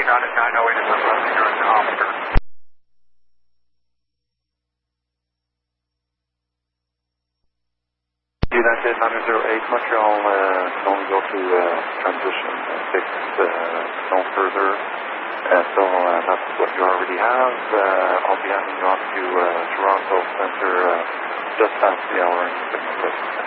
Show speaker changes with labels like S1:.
S1: out at 908 is Western Europe Officer.
S2: United 908 Montreal, don't go to transition 6, no further. So that's what you already have. I'll be handing you off to Toronto Center just past the hour.